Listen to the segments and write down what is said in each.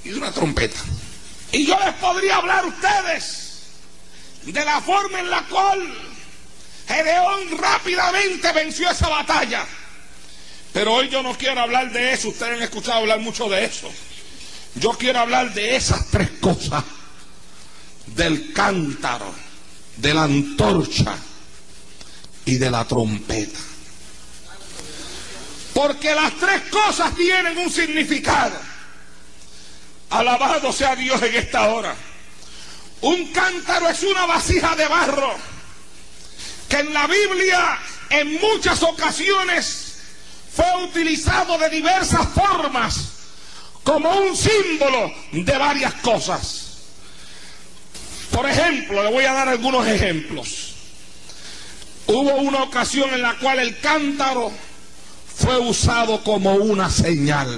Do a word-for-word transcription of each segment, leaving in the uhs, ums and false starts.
y de una trompeta. Y yo les podría hablar a ustedes de la forma en la cual Gedeón rápidamente venció esa batalla. Pero hoy yo no quiero hablar de eso. Ustedes han escuchado hablar mucho de eso. Yo quiero hablar de esas tres cosas: del cántaro, de la antorcha y de la trompeta. Porque las tres cosas tienen un significado. Alabado sea Dios en esta hora. Un cántaro es una vasija de barro que en la Biblia en muchas ocasiones fue utilizado de diversas formas como un símbolo de varias cosas. Por ejemplo, le voy a dar algunos ejemplos. Hubo una ocasión en la cual el cántaro fue usado como una señal.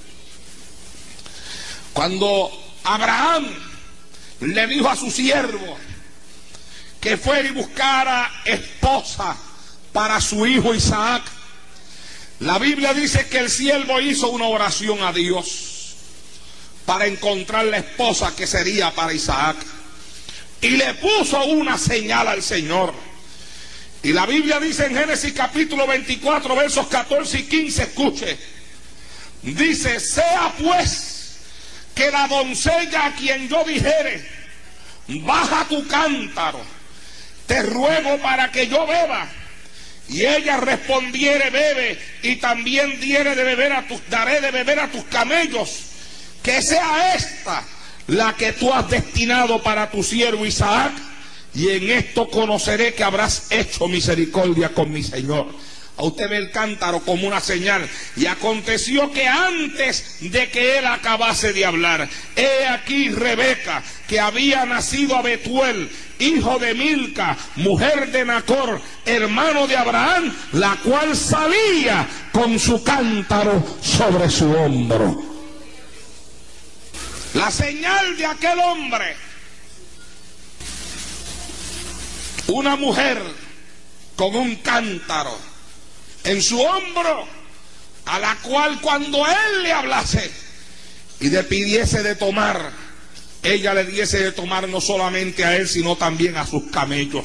Cuando Abraham le dijo a su siervo que fuera y buscara esposa para su hijo Isaac, la Biblia dice que el siervo hizo una oración a Dios para encontrar la esposa que sería para Isaac, y le puso una señal al Señor. Y la Biblia dice en Génesis capítulo veinticuatro versos catorce y quince, escuche, dice: sea pues que la doncella a quien yo dijere, baja tu cántaro, te ruego para que yo beba, y ella respondiere, bebe, y también diere de beber a tus, daré de beber a tus camellos, que sea esta la que tú has destinado para tu siervo Isaac, y en esto conoceré que habrás hecho misericordia con mi señor. A usted ve el cántaro como una señal. Y aconteció que antes de que él acabase de hablar, he aquí Rebeca, que había nacido a Betuel, hijo de Milca, mujer de Nacor, hermano de Abraham, la cual salía con su cántaro sobre su hombro. La señal de aquel hombre: una mujer con un cántaro en su hombro, a la cual cuando él le hablase y le pidiese de tomar, ella le diese de tomar no solamente a él, sino también a sus camellos.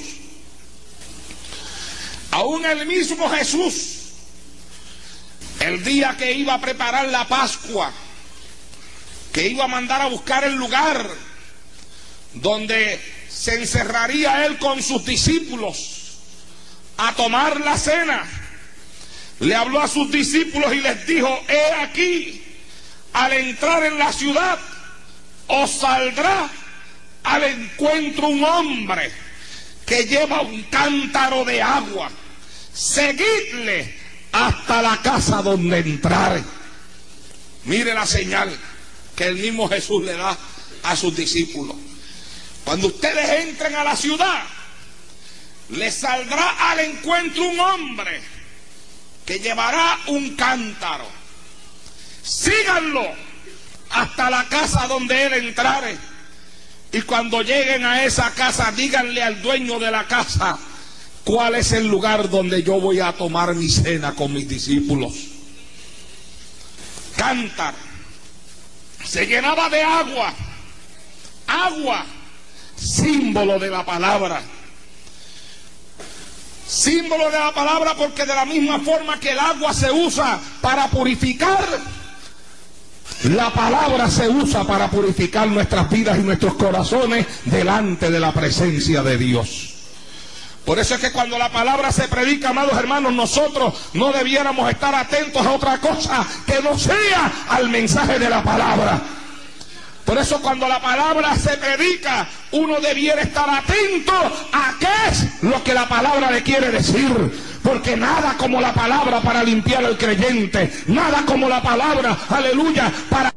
Aún el mismo Jesús, el día que iba a preparar la Pascua, que iba a mandar a buscar el lugar donde se encerraría él con sus discípulos a tomar la cena, le habló a sus discípulos y les dijo: he aquí, al entrar en la ciudad os saldrá al encuentro un hombre que lleva un cántaro de agua, seguidle hasta la casa donde entrare. Mire la señal que el mismo Jesús le da a sus discípulos: cuando ustedes entren a la ciudad, les saldrá al encuentro un hombre que llevará un cántaro, síganlo hasta la casa donde él entrare, y cuando lleguen a esa casa, díganle al dueño de la casa cuál es el lugar donde yo voy a tomar mi cena con mis discípulos. Cántaro se llenaba de agua, agua, símbolo de la palabra. Símbolo de la palabra, porque de la misma forma que el agua se usa para purificar, la palabra se usa para purificar nuestras vidas y nuestros corazones delante de la presencia de Dios. Por eso es que cuando la palabra se predica, amados hermanos, nosotros no debiéramos estar atentos a otra cosa que no sea al mensaje de la palabra. Por eso cuando la palabra se predica, uno debiera estar atento a qué es lo que la palabra le quiere decir. Porque nada como la palabra para limpiar al creyente, nada como la palabra, aleluya, para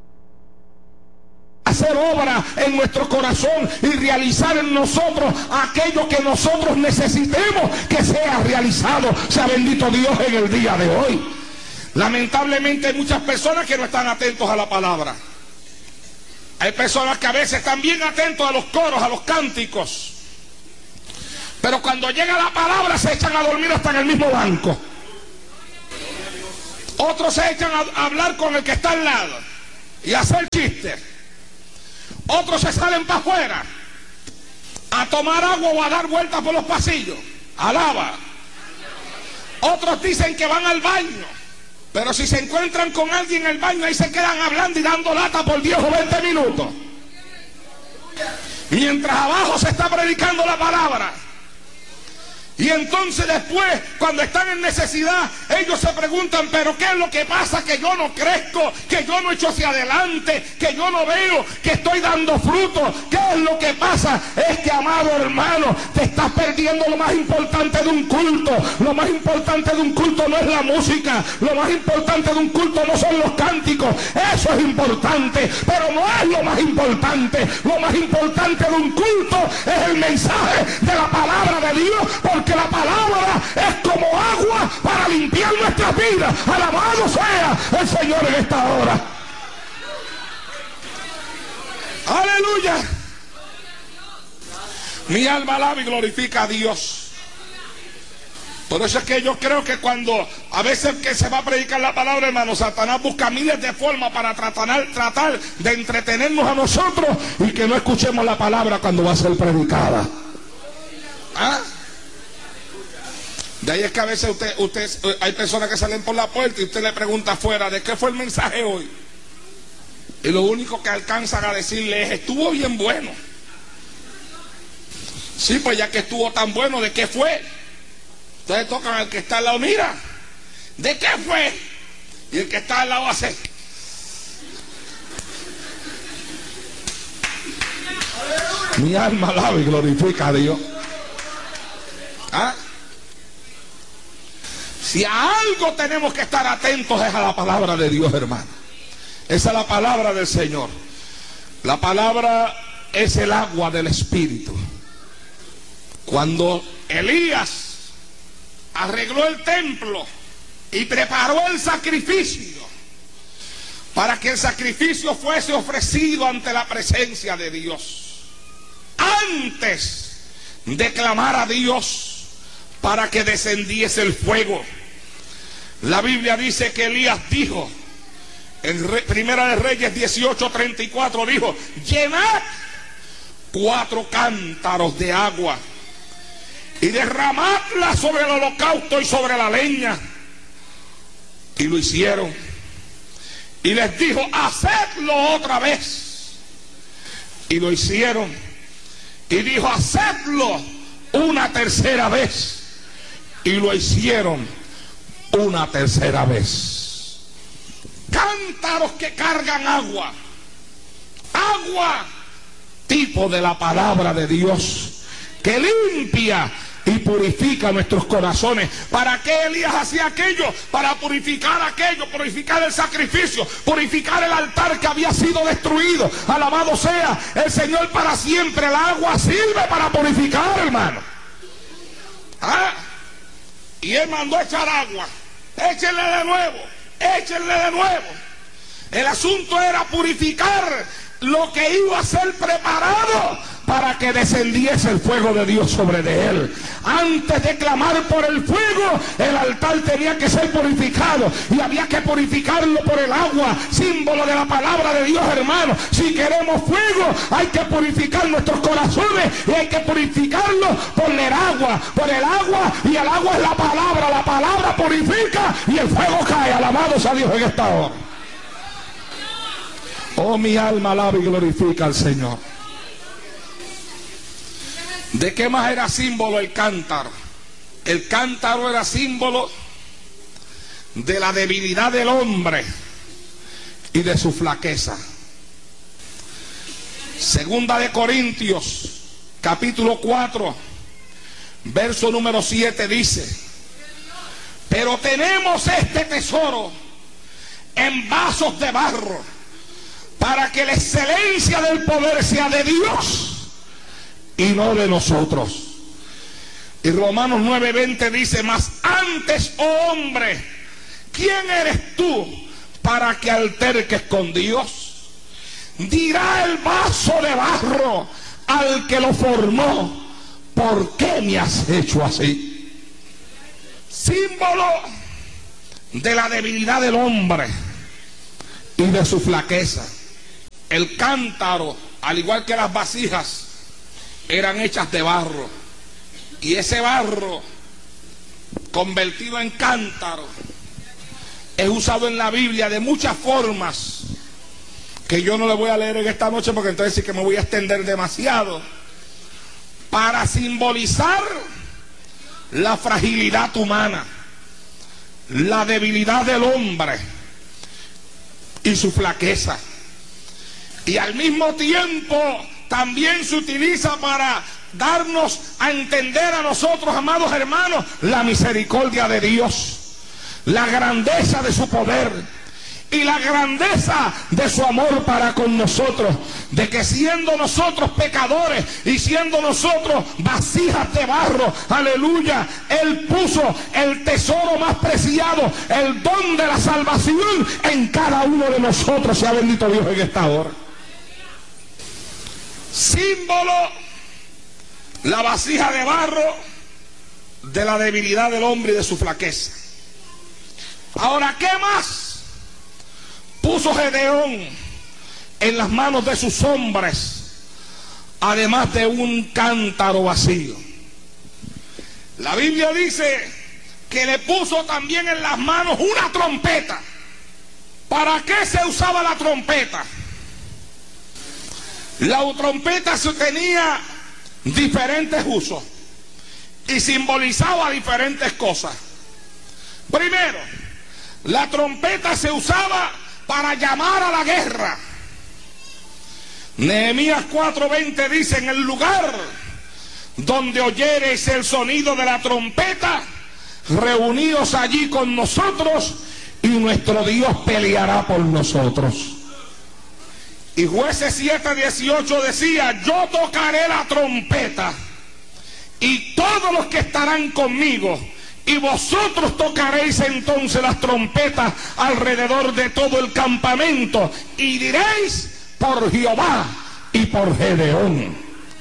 hacer obra en nuestro corazón y realizar en nosotros aquello que nosotros necesitemos que sea realizado. Sea bendito Dios en el día de hoy. Lamentablemente hay muchas personas que no están atentos a la palabra. Hay personas que a veces están bien atentos a los coros, a los cánticos, pero cuando llega la palabra se echan a dormir hasta en el mismo banco. Otros se echan a hablar con el que está al lado. y hacer chistes. Otros se salen para afuera a tomar agua o a dar vueltas por los pasillos. Alaba. Otros dicen que van al baño, pero si se encuentran con alguien en el baño, ahí se quedan hablando y dando lata por diez o veinte minutos, mientras abajo se está predicando la palabra. Y entonces después, cuando están en necesidad, ellos se preguntan, pero ¿qué es lo que pasa? Que yo no crezco, que yo no echo hacia adelante, que yo no veo que estoy dando fruto. ¿Qué es lo que pasa? Es que, amado hermano, te estás perdiendo lo más importante de un culto. Lo más importante de un culto no es la música. Lo más importante de un culto no son los cánticos. Eso es importante, pero no es lo más importante. Lo más importante de un culto es el mensaje de la palabra de Dios, porque que la palabra es como agua para limpiar nuestras vidas. Alabado sea el Señor en esta hora. Aleluya. Mi alma alaba y glorifica a Dios. Por eso es que yo creo que cuando a veces que se va a predicar la palabra, hermano, Satanás busca miles de formas para tratar, tratar de entretenernos a nosotros y que no escuchemos la palabra cuando va a ser predicada. ¿Ah? De ahí es que a veces usted, usted, hay personas que salen por la puerta y usted le pregunta afuera, ¿de qué fue el mensaje hoy? Y lo único que alcanzan a decirle es, estuvo bien bueno. Sí, pues ya que estuvo tan bueno, ¿de qué fue? Entonces tocan al que está al lado, mira, ¿de qué fue? Y el que está al lado hace. Mi alma alaba y glorifica a Dios. ¿Ah? Si a algo tenemos que estar atentos es a la palabra de Dios, hermano. Esa es la palabra del Señor. La palabra es el agua del Espíritu. Cuando Elías arregló el templo y preparó el sacrificio para que el sacrificio fuese ofrecido ante la presencia de Dios, antes de clamar a Dios para que descendiese el fuego, la Biblia dice que Elías dijo en Re, Primera de Reyes dieciocho treinta y cuatro, dijo, llenad cuatro cántaros de agua y derramadla sobre el holocausto y sobre la leña. Y lo hicieron. Y les dijo, hacedlo otra vez. Y lo hicieron. Y dijo, hacedlo una tercera vez. Y lo hicieron una tercera vez. Cántaros que cargan agua. Agua, tipo de la palabra de Dios, que limpia y purifica nuestros corazones. ¿Para qué Elías hacía aquello? Para purificar aquello, purificar el sacrificio, purificar el altar que había sido destruido. Alabado sea el Señor para siempre. El agua sirve para purificar, hermano. ¿Ah? Y él mandó a echar agua. Échenle de nuevo, échenle de nuevo. El asunto era purificar lo que iba a ser preparado para que descendiese el fuego de Dios sobre de él. Antes de clamar por el fuego, el altar tenía que ser purificado y había que purificarlo por el agua, símbolo de la palabra de Dios, hermano. Si queremos fuego, hay que purificar nuestros corazones y hay que purificarlo por el agua, por el agua, y el agua es la palabra. La palabra purifica y el fuego cae. Alabados a Dios en esta hora. Oh, mi alma alaba y glorifica al Señor. ¿De qué más era símbolo el cántaro? El cántaro era símbolo de la debilidad del hombre y de su flaqueza. Segunda de Corintios, capítulo cuatro, verso número siete dice: pero tenemos este tesoro en vasos de barro, para que la excelencia del poder sea de Dios y no de nosotros. Y Romanos nueve veinte dice: mas antes, oh hombre, ¿quién eres tú para que alterques con Dios? Dirá el vaso de barro al que lo formó: ¿por qué me has hecho así? Símbolo de la debilidad del hombre y de su flaqueza. El cántaro, al igual que las vasijas, eran hechas de barro, y ese barro convertido en cántaro es usado en la Biblia de muchas formas que yo no le voy a leer en esta noche, porque entonces sí que me voy a extender demasiado, para simbolizar la fragilidad humana, la debilidad del hombre y su flaqueza. Y al mismo tiempo también se utiliza para darnos a entender a nosotros, amados hermanos, la misericordia de Dios, la grandeza de su poder y la grandeza de su amor para con nosotros, de que siendo nosotros pecadores y siendo nosotros vasijas de barro, aleluya, Él puso el tesoro más preciado, el don de la salvación en cada uno de nosotros. Sea bendito Dios en esta hora. Símbolo, la vasija de barro, de la debilidad del hombre y de su flaqueza. Ahora, ¿qué más puso Gedeón en las manos de sus hombres, además de un cántaro vacío? La Biblia dice que le puso también en las manos una trompeta. ¿Para qué se usaba la trompeta? La trompeta tenía diferentes usos y simbolizaba diferentes cosas. Primero, la trompeta se usaba para llamar a la guerra. Nehemías cuatro veinte dice: en el lugar donde oyereis el sonido de la trompeta, reuníos allí con nosotros, y nuestro Dios peleará por nosotros. Y Jueces siete dieciocho decía: yo tocaré la trompeta, y todos los que estarán conmigo, y vosotros tocaréis entonces las trompetas alrededor de todo el campamento, y diréis: por Jehová y por Gedeón.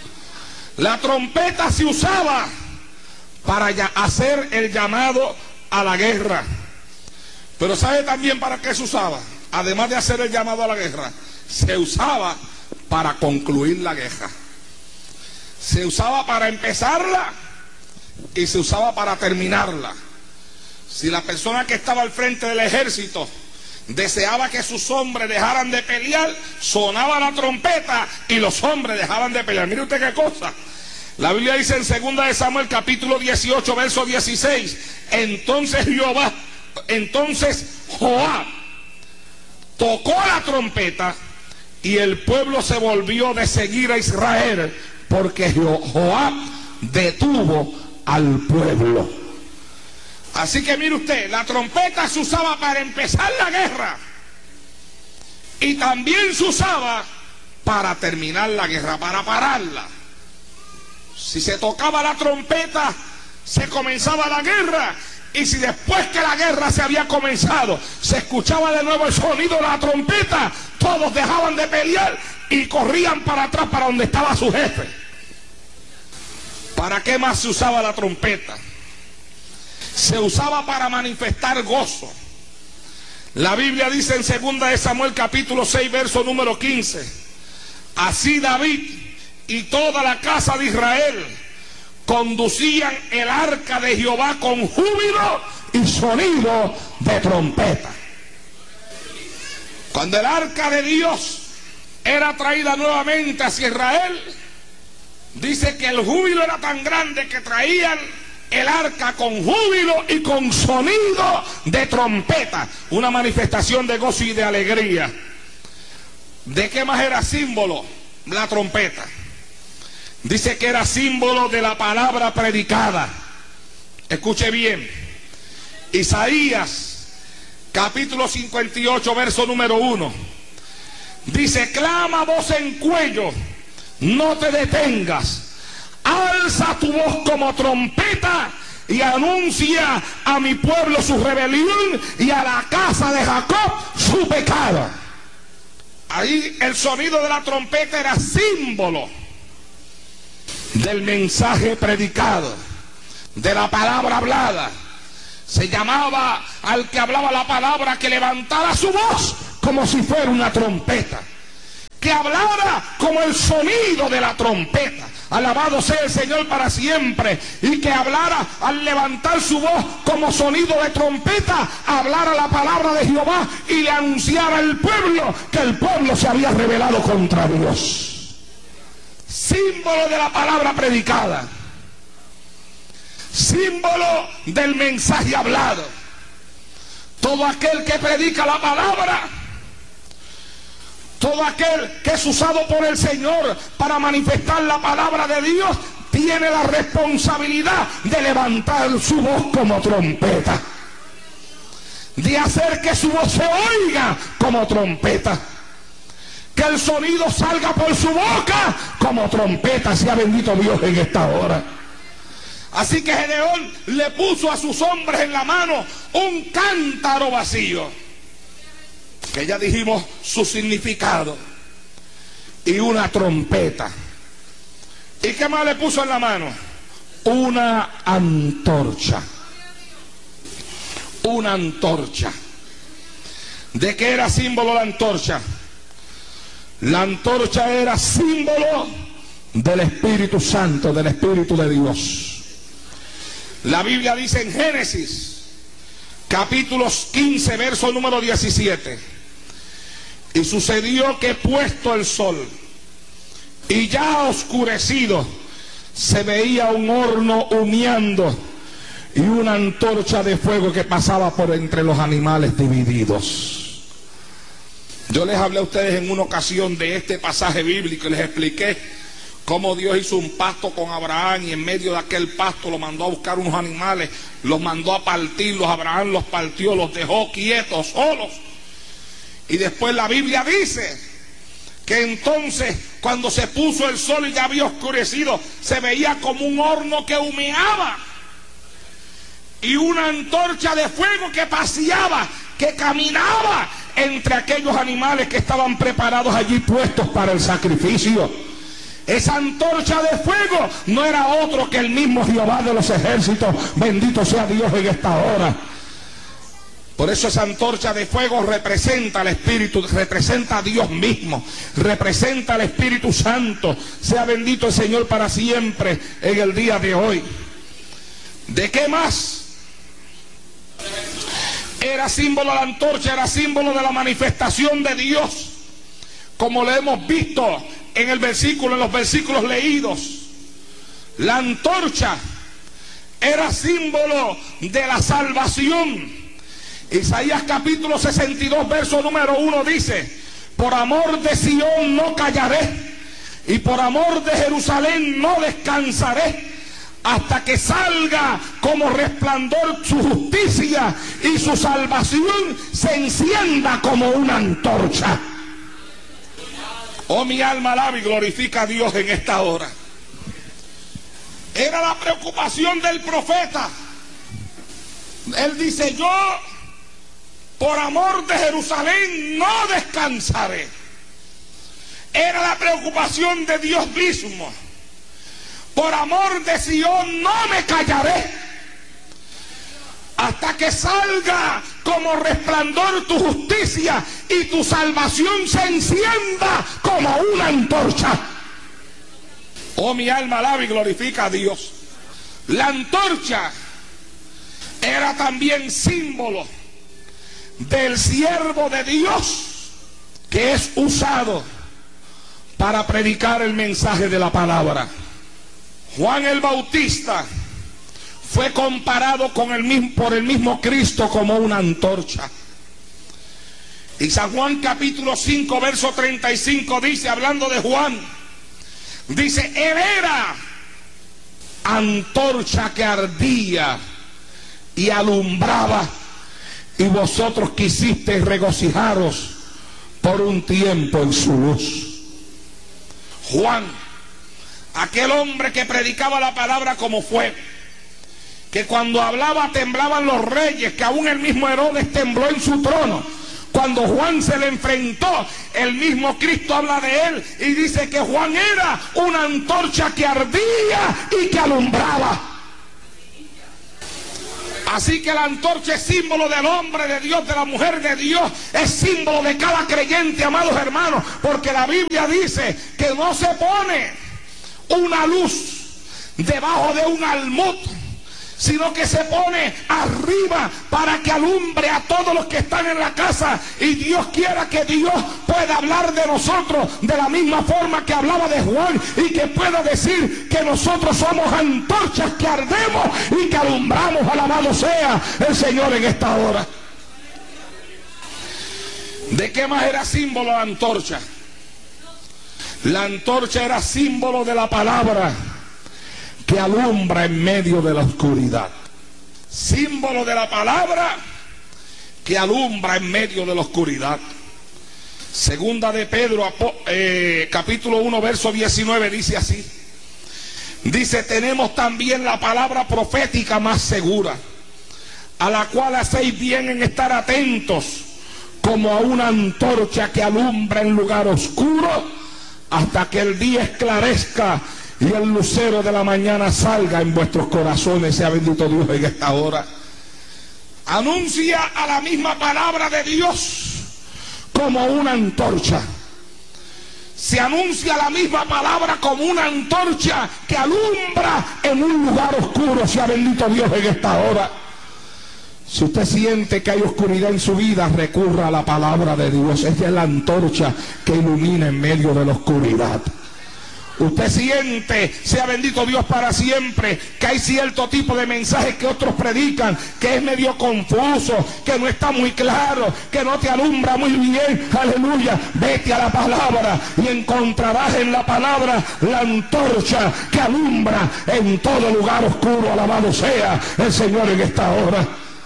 La trompeta se usaba para hacer el llamado a la guerra. Pero ¿sabe también para qué se usaba? Además de hacer el llamado a la guerra, se usaba para concluir la guerra. Se usaba para empezarla y se usaba para terminarla. Si la persona que estaba al frente del ejército deseaba que sus hombres dejaran de pelear, sonaba la trompeta y los hombres dejaban de pelear. Mire usted qué cosa. La Biblia dice en segunda de Samuel capítulo dieciocho verso dieciséis: entonces Jehová, entonces Joab tocó la trompeta, y el pueblo se volvió de seguir a Israel, porque Joab detuvo al pueblo. Así que mire usted, la trompeta se usaba para empezar la guerra, y también se usaba para terminar la guerra, para pararla. Si se tocaba la trompeta, se comenzaba la guerra, y si después que la guerra se había comenzado, se escuchaba de nuevo el sonido de la trompeta, todos dejaban de pelear y corrían para atrás, para donde estaba su jefe. ¿Para qué más se usaba la trompeta? Se usaba para manifestar gozo. La Biblia dice en segunda de Samuel capítulo seis verso número quince: así David y toda la casa de Israel conducían el arca de Jehová con júbilo y sonido de trompeta. Cuando el arca de Dios era traída nuevamente hacia Israel, dice que el júbilo era tan grande que traían el arca con júbilo y con sonido de trompeta, una manifestación de gozo y de alegría. ¿De qué más era símbolo la trompeta? Dice que era símbolo de la palabra predicada. Escuche bien, Isaías capítulo cincuenta y ocho verso número uno dice: clama voz en cuello, no te detengas, alza tu voz como trompeta y anuncia a mi pueblo su rebelión y a la casa de Jacob su pecado. Ahí el sonido de la trompeta era símbolo del mensaje predicado, de la palabra hablada. Se llamaba al que hablaba la palabra que levantara su voz como si fuera una trompeta, que hablara como el sonido de la trompeta. Alabado sea el Señor para siempre. Y que hablara al levantar su voz como sonido de trompeta, hablara la palabra de Jehová y le anunciara al pueblo que el pueblo se había rebelado contra Dios. Símbolo de la palabra predicada, símbolo del mensaje hablado. Todo aquel que predica la palabra, todo aquel que es usado por el Señor para manifestar la palabra de Dios, tiene la responsabilidad de levantar su voz como trompeta, de hacer que su voz se oiga como trompeta, que el sonido salga por su boca como trompeta. Sea bendito Dios en esta hora. Así que Gedeón le puso a sus hombres en la mano un cántaro vacío, que ya dijimos su significado, y una trompeta. ¿Y qué más le puso en la mano? Una antorcha. Una antorcha. ¿De qué era símbolo la antorcha? La antorcha era símbolo del Espíritu Santo, del Espíritu de Dios. La Biblia dice en Génesis, capítulos quince, verso número diecisiete: y sucedió que puesto el sol y ya oscurecido, se veía un horno humeando y una antorcha de fuego que pasaba por entre los animales divididos. Yo les hablé a ustedes en una ocasión de este pasaje bíblico y les expliqué cómo Dios hizo un pacto con Abraham, y en medio de aquel pacto lo mandó a buscar unos animales, los mandó a partirlos. Abraham los partió, los dejó quietos, solos. Y después la Biblia dice que entonces, cuando se puso el sol y ya había oscurecido, se veía como un horno que humeaba y una antorcha de fuego que paseaba, que caminaba entre aquellos animales que estaban preparados allí, puestos para el sacrificio. Esa antorcha de fuego no era otro que el mismo Jehová de los ejércitos. Bendito sea Dios en esta hora. Por eso esa antorcha de fuego representa al Espíritu, representa a Dios mismo, representa al Espíritu Santo. Sea bendito el Señor para siempre en el día de hoy. ¿De qué más? Era símbolo la antorcha, era símbolo de la manifestación de Dios, como lo hemos visto en el versículo, en los versículos leídos. La antorcha era símbolo de la salvación. Isaías capítulo sesenta y dos, verso número uno dice: por amor de Sión no callaré, y por amor de Jerusalén no descansaré, hasta que salga como resplandor su justicia y su salvación se encienda como una antorcha. Oh, mi alma alaba y glorifica a Dios en esta hora. Era la preocupación del profeta. Él dice: yo por amor de Jerusalén no descansaré. Era la preocupación de Dios mismo. Por amor de Sion no me callaré, hasta que salga como resplandor tu justicia y tu salvación se encienda como una antorcha. Oh, mi alma alaba y glorifica a Dios. La antorcha era también símbolo del siervo de Dios que es usado para predicar el mensaje de la palabra. Juan el Bautista fue comparado con el mismo, por el mismo Cristo como una antorcha. Y San Juan capítulo cinco, verso treinta y cinco dice, hablando de Juan, dice: él era antorcha que ardía y alumbraba, y vosotros quisisteis regocijaros por un tiempo en su luz. Juan, aquel hombre que predicaba la palabra como fuego, que cuando hablaba temblaban los reyes, que aún el mismo Herodes tembló en su trono. Cuando Juan se le enfrentó, el mismo Cristo habla de él y dice que Juan era una antorcha que ardía y que alumbraba. Así que la antorcha es símbolo del hombre de Dios, de la mujer de Dios. Es símbolo de cada creyente, amados hermanos. Porque la Biblia dice que no se pone una luz debajo de un almud, sino que se pone arriba para que alumbre a todos los que están en la casa. Y Dios quiera que Dios pueda hablar de nosotros de la misma forma que hablaba de Juan, y que pueda decir que nosotros somos antorchas que ardemos y que alumbramos. Alabado sea el Señor en esta hora. ¿De qué más era símbolo la antorcha? La antorcha era símbolo de la palabra que alumbra en medio de la oscuridad. Símbolo de la palabra que alumbra en medio de la oscuridad. Segunda de Pedro, eh, capítulo uno, verso diecinueve, dice así. Dice: tenemos también la palabra profética más segura, a la cual hacéis bien en estar atentos, como a una antorcha que alumbra en lugar oscuro, hasta que el día esclarezca y el lucero de la mañana salga en vuestros corazones. Sea bendito Dios en esta hora. Anuncia a la misma palabra de Dios como una antorcha. Se anuncia la misma palabra como una antorcha que alumbra en un lugar oscuro. Sea bendito Dios en esta hora. Si usted siente que hay oscuridad en su vida, recurra a la palabra de Dios. Ella es la antorcha que ilumina en medio de la oscuridad. Usted siente, sea bendito Dios para siempre, que hay cierto tipo de mensajes que otros predican, que es medio confuso, que no está muy claro, que no te alumbra muy bien. Aleluya. Vete a la palabra y encontrarás en la palabra la antorcha que alumbra en todo lugar oscuro. Alabado sea el Señor en esta hora.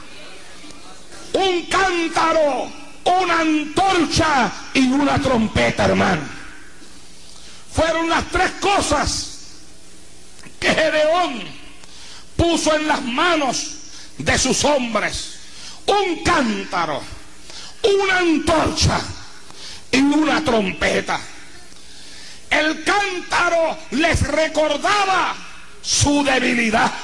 Un cántaro, una antorcha y una trompeta, hermano. Fueron las tres cosas que Gedeón puso en las manos de sus hombres: un cántaro, una antorcha y una trompeta. El cántaro les recordaba su debilidad.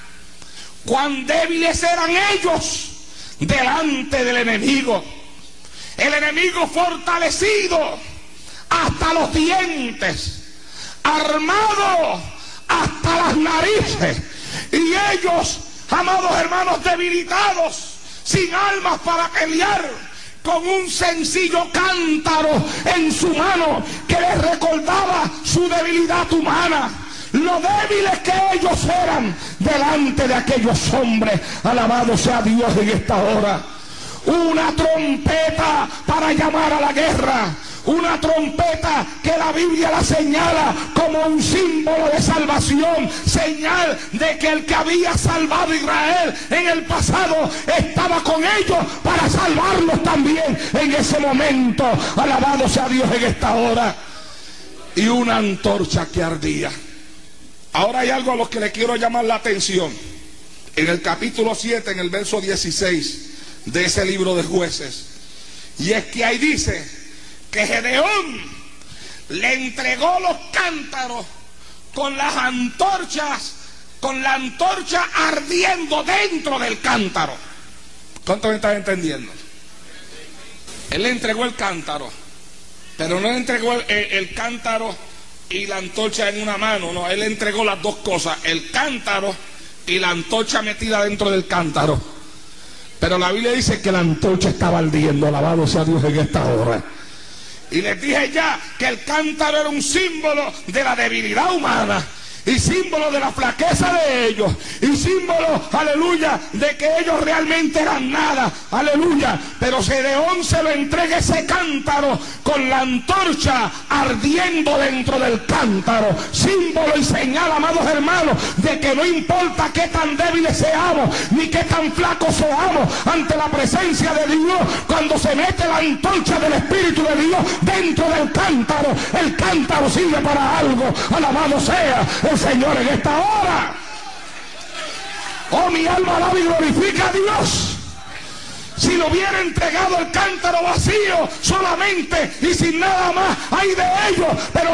Cuán débiles eran ellos delante del enemigo. El enemigo fortalecido hasta los dientes, armado hasta las narices, y ellos, amados hermanos, debilitados, sin armas para pelear, con un sencillo cántaro en su mano que les recordaba su debilidad humana, lo débiles que ellos eran delante de aquellos hombres. Alabado sea Dios en esta hora. Una trompeta para llamar a la guerra. Una trompeta que la Biblia la señala como un símbolo de salvación, señal de que el que había salvado a Israel en el pasado estaba con ellos para salvarlos también en ese momento. Alabado sea Dios en esta hora. Y una antorcha que ardía. Ahora hay algo a lo que le quiero llamar la atención. En el capítulo siete, en el verso dieciséis de ese libro de Jueces, y es que ahí dice que Gedeón le entregó los cántaros con las antorchas, con la antorcha ardiendo dentro del cántaro. ¿Cuánto me están entendiendo? Él le entregó el cántaro, pero no le entregó el, el, el cántaro y la antorcha en una mano. No, él le entregó las dos cosas: el cántaro y la antorcha metida dentro del cántaro. Pero la Biblia dice que la antorcha estaba ardiendo. Alabado sea Dios en esta hora. Y les dije ya que el cántaro era un símbolo de la debilidad humana, y símbolo de la flaqueza de ellos, y símbolo, aleluya, de que ellos realmente eran nada, aleluya. Pero Gedeón se lo entrega ese cántaro con la antorcha ardiendo dentro del cántaro, símbolo y señal, amados hermanos, de que no importa qué tan débiles seamos, ni qué tan flacos seamos ante la presencia de Dios, cuando se mete la antorcha del Espíritu de Dios dentro del cántaro, el cántaro sirve para algo. Alabado sea el Señor en esta hora. Oh, mi alma alaba y glorifica a Dios. Si lo hubiera entregado el cántaro vacío solamente y sin nada más, hay de ellos. Pero